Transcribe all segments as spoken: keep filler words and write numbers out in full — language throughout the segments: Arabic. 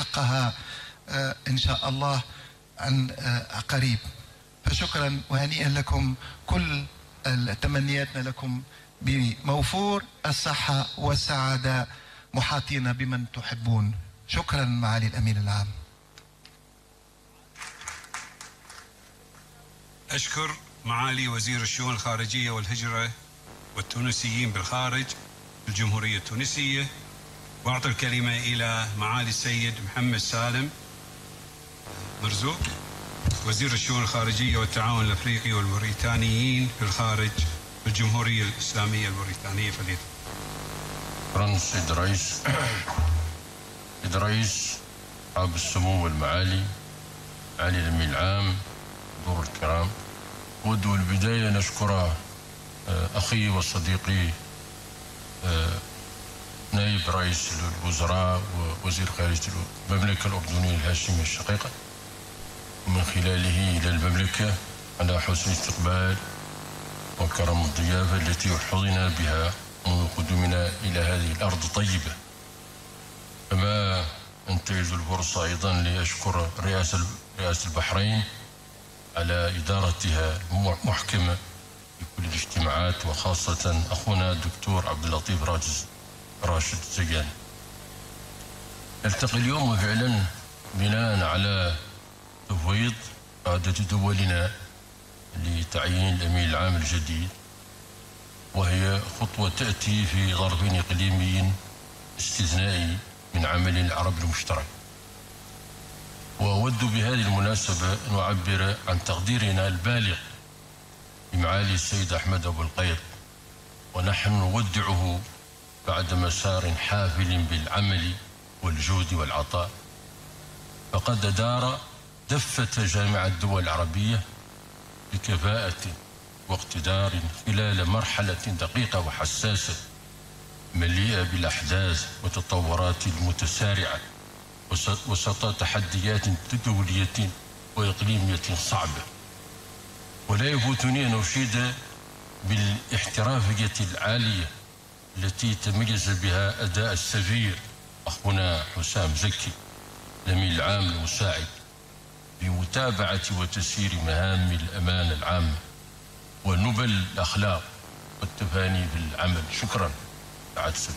حقها إن شاء الله عن قريب. فشكرا وهنيئا لكم، كل تمنياتنا لكم بموفور الصحة والسعادة، محاطين بمن تحبون. شكرا معالي الأمين العام. أشكر معالي وزير الشؤون الخارجية والهجرة والتونسيين بالخارج الجمهورية التونسية، وأعطي الكلمة إلى معالي السيد محمد سالم مرزوق وزير الشؤون الخارجية والتعاون الأفريقي والموريتانيين في الخارج في الجمهورية الإسلامية الموريتانية. فليتفضل. شكرا سيد الرئيس. سيد الرئيس، أصحاب السمو والمعالي، معالي الأمين العام، حضور الكرام، أود البداية أن أشكر أخي وصديقي نائب رئيس الوزراء ووزير خارجية المملكة الأردنية الهاشمية الشقيقة، ومن خلاله إلى المملكة على حسن استقبال وكرم الضيافة التي حظينا بها منذ قدومنا إلى هذه الأرض الطيبة. كما أنتهز الفرصة أيضا لأشكر رئاسة رئاسة البحرين على إدارتها المحكمة في كل الاجتماعات، وخاصة أخونا الدكتور عبد اللطيف راشد الزيان. نلتقي اليوم فعلا بناء على تفويض قادة دولنا لتعيين الأمين العام الجديد، وهي خطوة تأتي في ظرف إقليمي استثنائي من عمل العربي المشترك. وأود بهذه المناسبة أن أعبر عن تقديرنا البالغ لمعالي السيد أحمد أبو القيط، ونحن نودعه بعد مسار حافل بالعمل والجهد والعطاء، فقد أدار دفة جامعة الدول العربية بكفاءة واقتدار خلال مرحلة دقيقة وحساسة مليئة بالأحداث والتطورات المتسارعة وسط تحديات دولية وإقليمية صعبة. ولا يفوتني أن أشيد بالاحترافية العالية التي تميز بها أداء السفير أخونا حسام زكي الأمين العام المساعد بمتابعة وتسيير مهام الأمانة العامة ونبل الأخلاق والتفاني في العمل. شكرا سعادة السفير.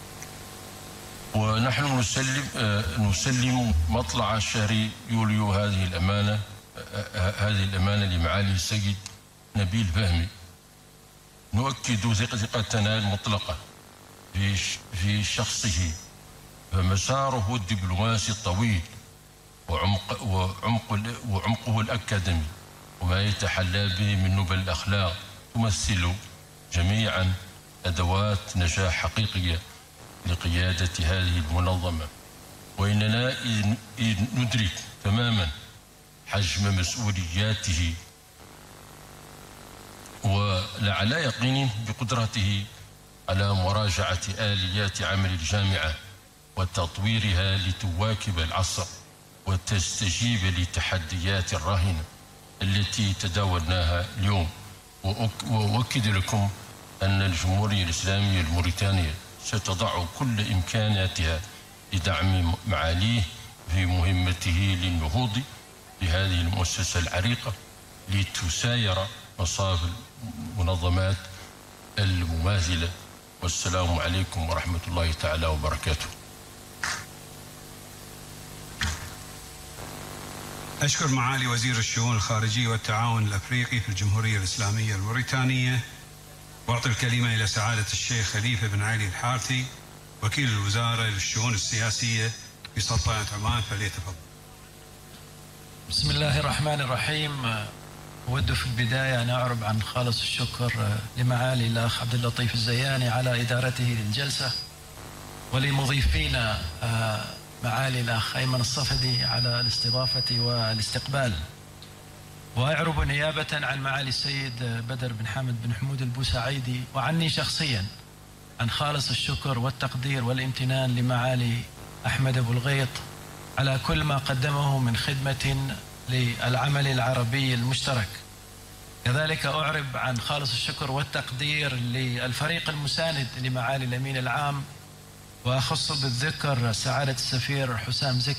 ونحن نسلم نسلم مطلع شهر يوليو هذه الأمانة هذه الأمانة لمعالي السيد نبيل فهمي. نؤكد ثقتنا المطلقة في في شخصه، فمساره الدبلوماسي الطويل وعمق وعمق وعمقه الأكاديمي وما يتحلى به من نبل الأخلاق تمثل جميعا أدوات نجاح حقيقية لقيادة هذه المنظمة. وإننا ندرك تماما حجم مسؤولياته ولعلى يقين بقدرته على مراجعة آليات عمل الجامعة وتطويرها لتواكب العصر وتستجيب للتحديات الراهنة التي تداولناها اليوم. وأؤكد لكم أن الجمهورية الإسلامية الموريتانية ستضع كل إمكاناتها لدعم معاليه في مهمته للنهوض بهذه المؤسسة العريقة لتساير مصاف المنظمات المماثلة. والسلام عليكم ورحمة الله تعالى وبركاته. أشكر معالي وزير الشؤون الخارجية والتعاون الأفريقي في الجمهورية الإسلامية الموريتانية، وأعطي الكلمة إلى سعادة الشيخ خليفة بن علي الحارثي وكيل الوزارة للشؤون السياسية في سلطنة عمان. فليتفضل. بسم الله الرحمن الرحيم. أود في البداية أن أعرب عن خالص الشكر لمعالي الأخ عبد اللطيف الزياني على إدارته للجلسة، ولمضيفينا معالي الأخ أيمن الصفدي على الاستضافة والاستقبال. وأعرب نيابة عن معالي السيد بدر بن حامد بن حمود البوسعيدي وعني شخصيا عن خالص الشكر والتقدير والامتنان لمعالي أحمد أبو الغيط على كل ما قدمه من خدمة للعمل العربي المشترك. كذلك أعرب عن خالص الشكر والتقدير للفريق المساند لمعالي الأمين العام، وأخص بالذكر سعادة السفير حسام زكي